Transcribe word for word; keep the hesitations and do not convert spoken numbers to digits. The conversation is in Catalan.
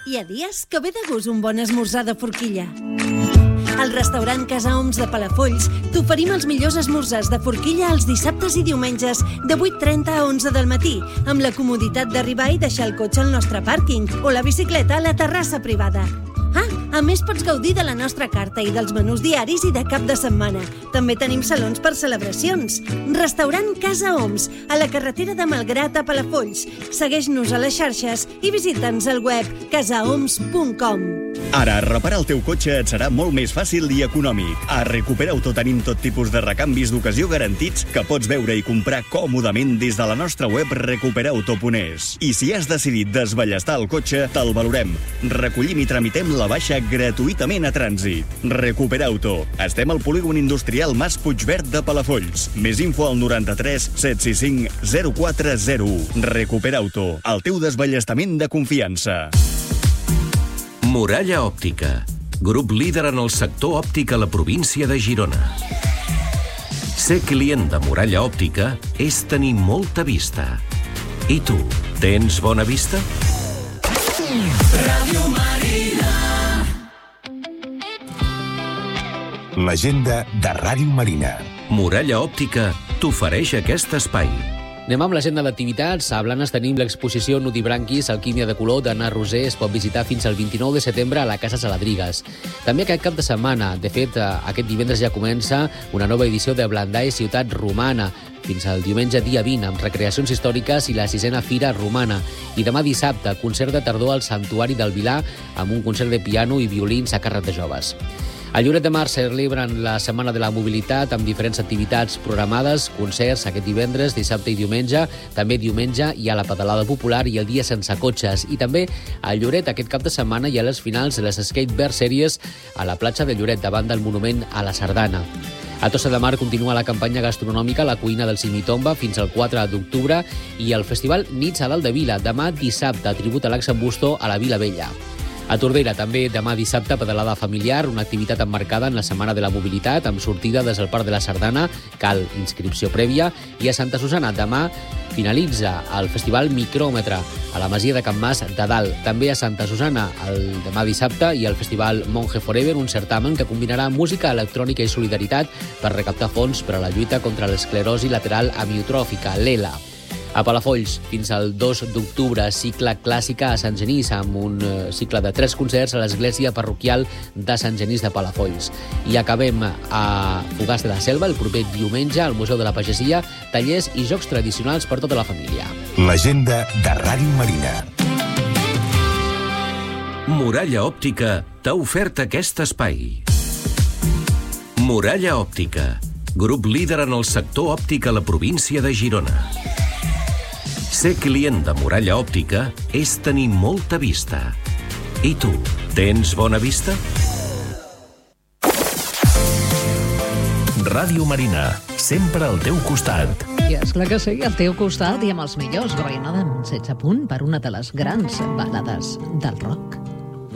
Hi ha dies que ve de gust un bon esmorzar de forquilla. Al restaurant Casa Oms de Palafolls t'oferim els millors esmorzars de forquilla els dissabtes i diumenges de vuit trenta a onze del matí, amb la comoditat d'arribar i deixar el cotxe al nostre pàrquing o la bicicleta a la terrassa privada. Ah, a més pots gaudir de la nostra carta i dels menús diaris i de cap de setmana. També tenim salons per celebracions. Restaurant Casa Oms, a la carretera de Malgrat a Palafolls. Segueix-nos a les xarxes i visita'ns al web casa oms punt com. Ara, reparar el teu cotxe et serà molt més fàcil i econòmic. A Recuperauto tenim tot tipus de recanvis d'ocasió garantits que pots veure i comprar còmodament des de la nostra web recuperauto punt es. I si has decidit desballestar el cotxe, te'l valorem. Recollim i tramitem la baixa gratuïtament a trànsit. Recuperauto. Estem al polígon industrial Mas Puigverd de Palafolls. Més info al noranta-tres set sis cinc zero quatre zero u. Recuperauto. El teu desballestament de confiança. Muralla Òptica, grup líder en el sector òptic a la província de Girona. Ser client de Muralla Òptica és tenir molta vista. I tu, tens bona vista? Ràdio Marina. L'agenda de Ràdio Marina. Muralla Òptica t'ofereix aquest espai. Anem amb l'agenda d'activitats. A Blanes tenim l'exposició Nudibranquis, Alquímia de color d'Anna Roser. Es pot visitar fins al vint-i-nou de setembre a la Casa Saladrigas. També aquest cap de setmana, de fet, aquest divendres ja comença una nova edició de Blandae Ciutat Romana, fins al diumenge dia vint, amb recreacions històriques i la sisena Fira Romana. I demà dissabte, concert de tardor al Santuari del Vilar, amb un concert de piano i violins a càrrec de joves. A Lloret de Mar celebren la Setmana de la Mobilitat amb diferents activitats programades, concerts aquest divendres, dissabte i diumenge, també diumenge hi ha la pedalada popular i el dia sense cotxes. I també a Lloret aquest cap de setmana hi ha les finals de les Skateboard Series a la platja de Lloret, davant del monument a la Sardana. A Tossa de Mar continua la campanya gastronòmica La Cuina del Simitomba fins al quatre d'octubre i el festival Nits a l'Aldevila, demà dissabte, tribut a l'Axambusto a la Vila Vella. A Tordera també demà dissabte pedalada familiar, una activitat emmarcada en la Setmana de la Mobilitat amb sortida des del Parc de la Sardana, cal inscripció prèvia, i a Santa Susana demà finalitza el festival Micròmetre a la Masia de Can Mas de Dalt. També a Santa Susana el demà dissabte hi ha el festival Monge Forever, un certamen que combinarà música electrònica i solidaritat per recaptar fons per a la lluita contra l'esclerosi lateral amiotròfica, l'E L A. A Palafolls, fins al dos d'octubre, cicle clàssica a Sant Genís, amb un cicle de tres concerts a l'església parroquial de Sant Genís de Palafolls. I acabem a Fogars de la Selva, el proper diumenge, al Museu de la Pagesia, tallers i jocs tradicionals per tota la família. L'agenda de Ràdio Marina. Muralla Òptica t'ha ofert aquest espai. Muralla Òptica, grup líder en el sector òptic a la província de Girona. Ser client de Muralla Òptica és tenir molta vista. I tu, tens bona vista? Ràdio Marina, sempre al teu costat. I esclar que sí, al teu costat i amb els millors. Veïna d'en setze punt per una de les grans balades del rock.